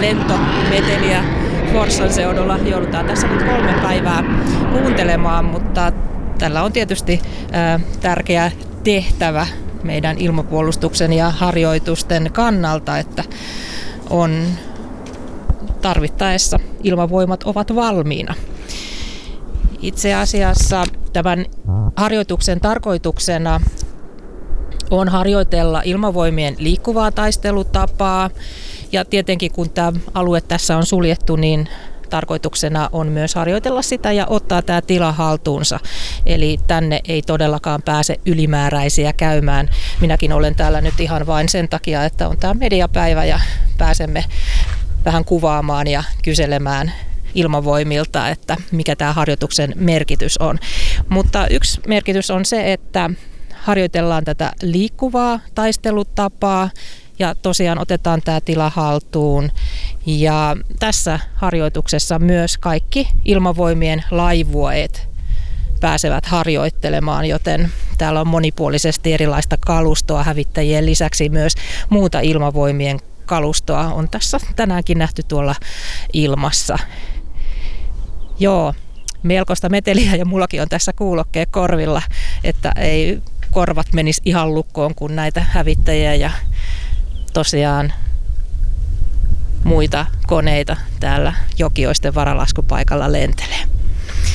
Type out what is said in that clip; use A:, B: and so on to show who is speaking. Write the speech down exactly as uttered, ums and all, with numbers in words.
A: lentometeliä Forssan seudulla joudutaan tässä nyt kolme päivää kuuntelemaan, mutta tällä on tietysti ää, tärkeä tehtävä meidän ilmapuolustuksen ja harjoitusten kannalta, että on tarvittaessa ilmavoimat ovat valmiina. Itse asiassa tämän harjoituksen tarkoituksena on harjoitella ilmavoimien liikkuvaa taistelutapaa. Ja tietenkin kun tämä alue tässä on suljettu, niin tarkoituksena on myös harjoitella sitä ja ottaa tämä tila haltuunsa. Eli tänne ei todellakaan pääse ylimääräisiä käymään. Minäkin olen täällä nyt ihan vain sen takia, että on tämä mediapäivä ja pääsemme vähän kuvaamaan ja kyselemään ilmavoimilta, että mikä tämä harjoituksen merkitys on. Mutta yksi merkitys on se, että harjoitellaan tätä liikkuvaa taistelutapaa ja tosiaan otetaan tämä tila haltuun. Ja tässä harjoituksessa myös kaikki ilmavoimien laivueet pääsevät harjoittelemaan, joten täällä on monipuolisesti erilaista kalustoa hävittäjien lisäksi myös muuta ilmavoimien kalustoa on tässä tänäänkin nähty tuolla ilmassa. Joo, melkoista meteliä ja mullakin on tässä kuulokkeet korvilla, että ei korvat menisi ihan lukkoon, kun näitä hävittäjiä ja tosiaan muita koneita täällä Jokioisten varalaskupaikalla lentelee.